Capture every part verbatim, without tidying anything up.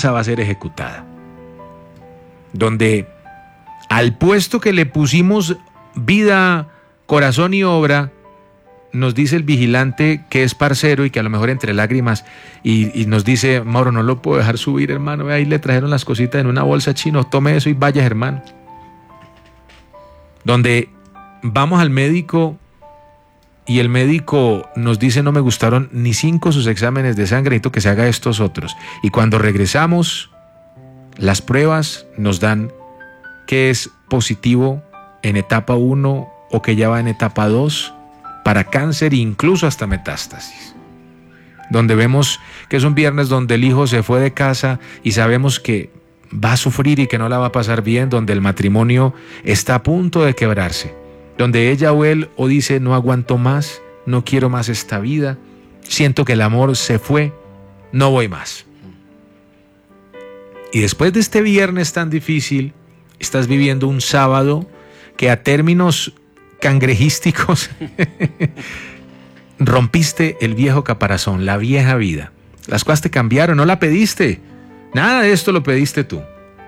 promesa va a ser ejecutada. Donde al puesto que le pusimos vida, corazón y obra, nos dice el vigilante que es parcero y que a lo mejor entre lágrimas y, y nos dice: Mauro, no lo puedo dejar subir, hermano, ahí le trajeron las cositas en una bolsa, chino, tome eso y vaya, hermano. Donde vamos al médico y el médico nos dice: no me gustaron ni cinco sus exámenes de sangre, necesito que se haga estos otros. Y cuando regresamos, las pruebas nos dan que es positivo en etapa uno o que ya va en etapa dos para cáncer e incluso hasta metástasis. Donde vemos que es un viernes donde el hijo se fue de casa y sabemos que va a sufrir y que no la va a pasar bien, donde el matrimonio está a punto de quebrarse, donde ella o él o dice: no aguanto más, no quiero más esta vida, siento que el amor se fue, no voy más. Y después de este viernes tan difícil, estás viviendo un sábado que a términos cangrejísticos rompiste el viejo caparazón, la vieja vida. Las cosas te cambiaron, no la pediste. Nada de esto lo pediste tú.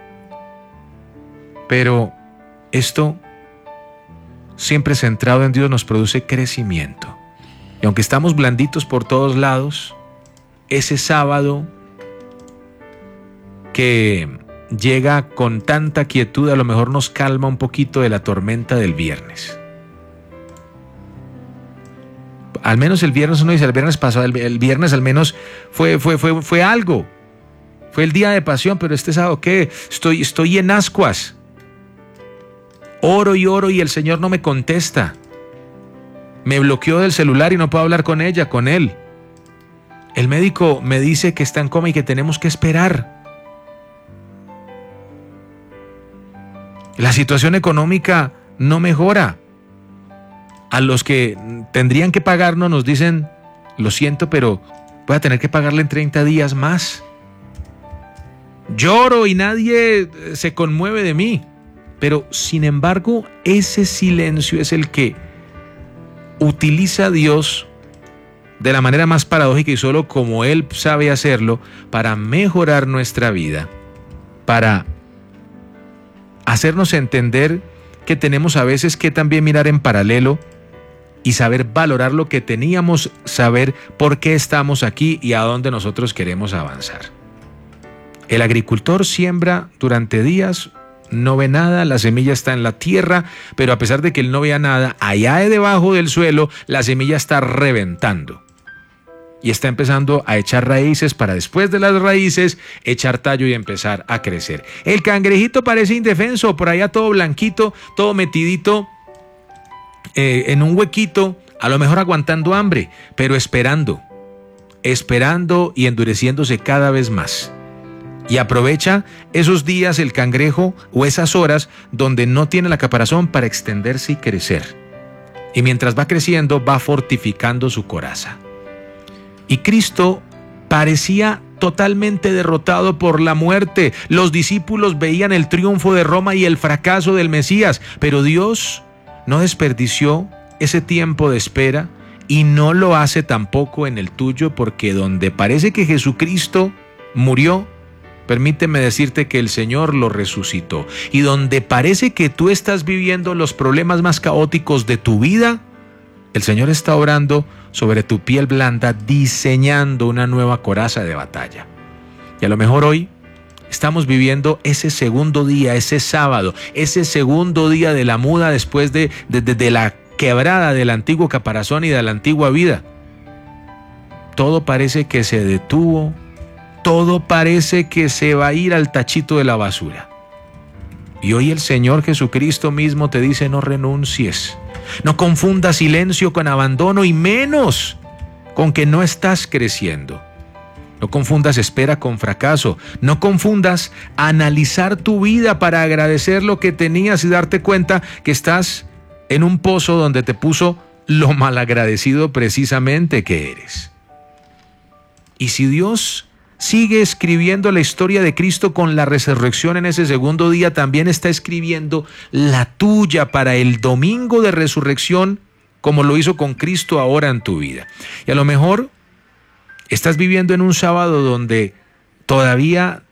Pero esto, siempre centrado en Dios, nos produce crecimiento. Y aunque estamos blanditos por todos lados, ese sábado que llega con tanta quietud a lo mejor nos calma un poquito de la tormenta del viernes. Al menos el viernes, uno dice, el viernes pasado, el, el viernes al menos fue, fue, fue, fue algo. Fue el día de pasión, pero este sábado, ¿qué? Estoy, estoy en ascuas. Oro y oro y el Señor no me contesta. Me bloqueó del celular y no puedo hablar con ella, con él. El médico me dice que está en coma y que tenemos que esperar. La situación económica no mejora. A los que tendrían que pagarnos nos dicen: lo siento, pero voy a tener que pagarle en treinta días más. Lloro y nadie se conmueve de mí. Pero sin embargo, ese silencio es el que utiliza Dios de la manera más paradójica y solo como Él sabe hacerlo, para mejorar nuestra vida, para hacernos entender que tenemos a veces que también mirar en paralelo y saber valorar lo que teníamos, saber por qué estamos aquí y a dónde nosotros queremos avanzar. El agricultor siembra durante días, no ve nada, la semilla está en la tierra, pero a pesar de que él no vea nada, allá debajo del suelo la semilla está reventando y está empezando a echar raíces para después de las raíces echar tallo y empezar a crecer. El cangrejito parece indefenso, por allá todo blanquito, todo metidito eh, en un huequito, a lo mejor aguantando hambre, pero esperando, esperando y endureciéndose cada vez más. Y aprovecha esos días el cangrejo o esas horas donde no tiene la caparazón para extenderse y crecer. Y mientras va creciendo, va fortificando su coraza. Y Cristo parecía totalmente derrotado por la muerte. Los discípulos veían el triunfo de Roma y el fracaso del Mesías, pero Dios no desperdició ese tiempo de espera y no lo hace tampoco en el tuyo, porque donde parece que Jesucristo murió, permíteme decirte que el Señor lo resucitó. Y donde parece que tú estás viviendo los problemas más caóticos de tu vida, el Señor está obrando sobre tu piel blanda, diseñando una nueva coraza de batalla. Y a lo mejor hoy estamos viviendo ese segundo día, ese sábado, ese segundo día de la muda después de, de, de, de la quebrada del antiguo caparazón y de la antigua vida. Todo parece que se detuvo. Todo parece que se va a ir al tachito de la basura. Y hoy el Señor Jesucristo mismo te dice: no renuncies, no confundas silencio con abandono y menos con que no estás creciendo. No confundas espera con fracaso, no confundas analizar tu vida para agradecer lo que tenías y darte cuenta que estás en un pozo donde te puso lo malagradecido precisamente que eres. Y si Dios sigue escribiendo la historia de Cristo con la resurrección en ese segundo día, también está escribiendo la tuya para el domingo de resurrección, como lo hizo con Cristo ahora en tu vida. Y a lo mejor estás viviendo en un sábado donde todavía